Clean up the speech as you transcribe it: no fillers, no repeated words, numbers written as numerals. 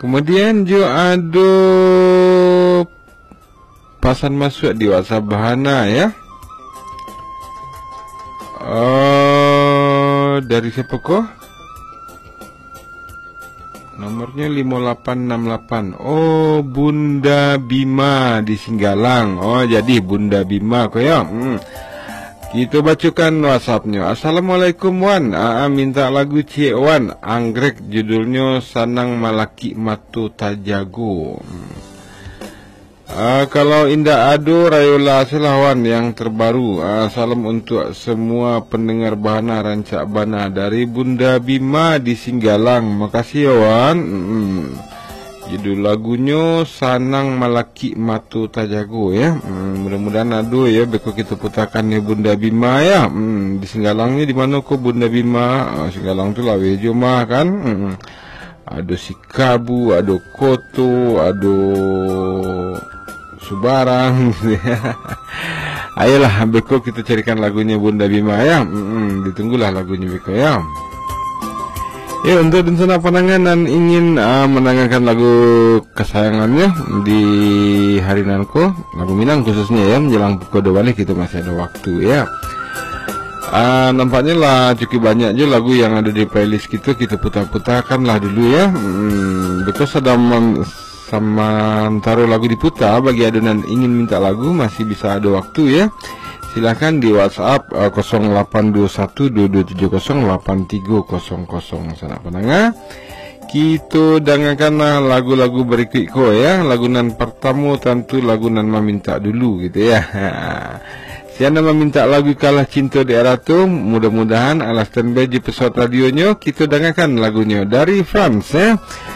Kemudian juga ada pasan masuk di WhatsApp Bahana ya. Dari siapa kok? Nomornya 5868. Oh, Bunda Bima di Singgalang. Oh, jadi Bunda Bima kok ya. Kita bacakan WhatsAppnya. Assalamualaikum Wan. Minta lagu Cik Wan. Anggrek judulnya Sanang Malaki Matu Tajago. Kalau Indah Ado Rayola Selawan yang terbaru. Salam untuk semua pendengar Bahana Rancak Bana dari Bunda Bima di Singgalang. Makasih ya Wan. Judul lagunya Sanang Malaki Matu Tajago ya. Mudah-mudahan ado ya beko kita putarkan ya Bunda Bima ya. Di Singgalangnya di mana kok Bunda Bima? Singgalang tu lah Wejo mah kan. Ada Sikabu, ada Koto, ada Subarang. Ayolah beko kita carikan lagunya Bunda Bima ya. Ditunggulah lagunya beko ya. Ya, untuk Dunsana Panangan dan ingin mendengarkan lagu kesayangannya di hari nanko, lagu Minang khususnya ya, menjelang pukul 2 balik kita masih ada waktu ya. Nampaknya lah cukup banyak je lagu yang ada di playlist kita putar-putarkan lah dulu ya. Because sama taruh lagu diputar bagi adonan ingin minta lagu masih bisa ada waktu ya. Silakan di WhatsApp 082122708300 sana pendengar. Kita dengarkanlah lagu-lagu berikut ko ya. Lagunan pertama tentu lagunan meminta dulu gitu ya. Siapa meminta lagu Kalah Cinta di Era tu, mudah-mudahan ala standby di pesawat radionya kita dengarkan lagunya dari France ya.